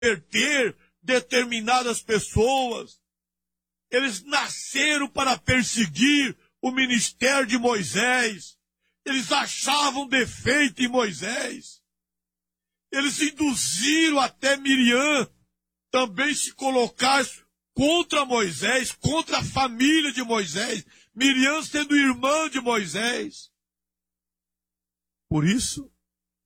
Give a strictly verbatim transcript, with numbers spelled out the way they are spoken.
perder determinadas pessoas. Eles nasceram para perseguir o ministério de Moisés. Eles achavam defeito em Moisés. Eles induziram até Miriam também se colocar contra Moisés, contra a família de Moisés. Miriam sendo irmã de Moisés. Por isso,